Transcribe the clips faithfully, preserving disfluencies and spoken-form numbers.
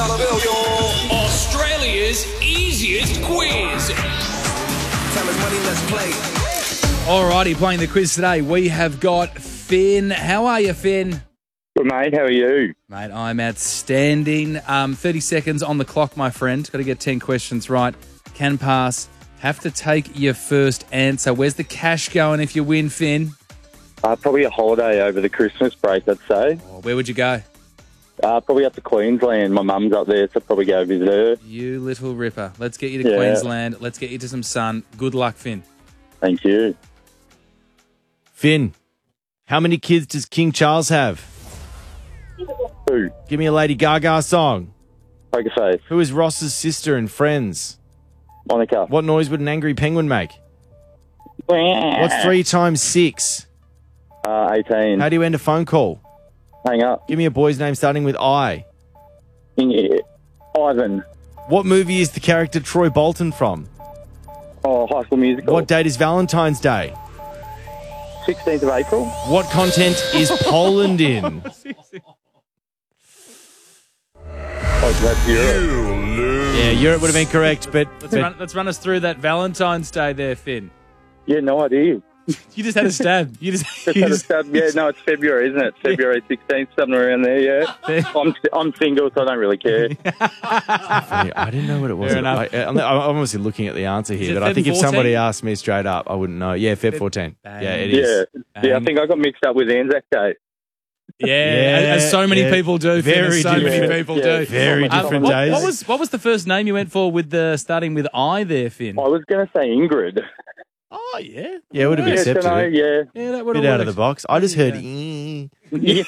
Australia's easiest quiz. Time is money, let's play. Alrighty, playing the quiz today, we have got Finn. How are you, Finn? Good, mate. How are you? Mate, I'm outstanding. Um, thirty seconds on the clock, my friend. Got to get ten questions right. Can pass. Have to take your first answer. Where's the cash going if you win, Finn? Uh, probably a holiday over the Christmas break, I'd say. Oh, where would you go? Uh, probably up to Queensland. My mum's up there, so I'd probably go visit her. You little ripper. Let's get you to Yeah. Queensland. Let's get you to some sun. Good luck, Finn. Thank you. Finn, how many kids does King Charles have? Who? Give me a Lady Gaga song. Poker face. Who is Ross's sister in Friends? Monica. What noise would an angry penguin make? What's three times six? Uh, eighteen. How do you end a phone call? Hang up. Give me a boy's name starting with I. Yeah. Ivan. What movie is the character Troy Bolton from? Oh, High School Musical. What date is Valentine's Day? sixteenth of April. What continent is Poland in? Oh, that's Europe. Yeah, Europe would have been correct, but, Let's, but run, let's run us through that Valentine's Day there, Finn. Yeah, no idea. You just had a stab. You just, Just you had a just stab. Yeah, no, it's February, isn't it? February sixteenth, something around there, yeah. I'm, I'm single, so I don't really care. I didn't know what it was. Fair enough. I, I'm, I'm obviously looking at the answer Is here, it but I think if Feb somebody fourteen? asked me straight up, I wouldn't know. Yeah, Feb fourteen. Bang. Yeah, it is. Yeah, yeah. I think I got mixed up with Anzac Day. Yeah, Yeah, as, as so many yeah. people do. Finn, Very as so many different. people Yeah, do. very Um, different what, days. What was what was the first name you went for with the starting with I there, Finn? I was going to say Ingrid. Oh yeah, Yeah, it would have Yeah, accepted so no, it. yeah. yeah, that would Bit have out of the box. I just heard. Yeah. "Eh." Yeah.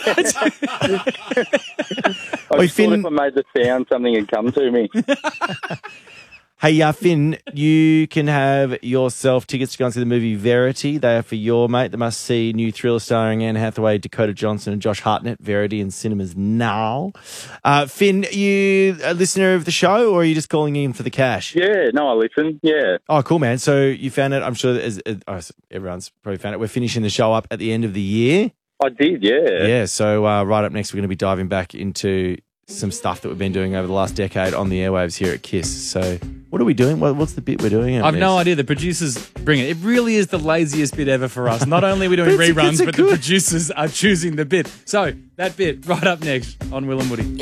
I Oi, just thought Finn. if I made the sound, something had come to me. Hey, uh, Finn, you can have yourself tickets to go and see the movie Verity. They are for your mate. The must-see new thriller starring Anne Hathaway, Dakota Johnson, and Josh Hartnett. Verity in cinemas now. Uh, Finn, you a listener of the show, or are you just calling in for the cash? Yeah, no, I listen. Yeah. Oh, cool, man. So you found it. I'm sure as, as, oh, everyone's probably found it. We're finishing the show up at the end of the year. I did, yeah. Yeah, so uh, right up next, we're going to be diving back into some stuff that we've been doing over the last decade on the airwaves here at KISS. So what are we doing? What, what's the bit we're doing? I've no idea. The producers bring it. It really is the laziest bit ever for us. Not only are we doing But it's- reruns, it's a but good- the producers are choosing the bit. So that bit right up next on Will and Woody.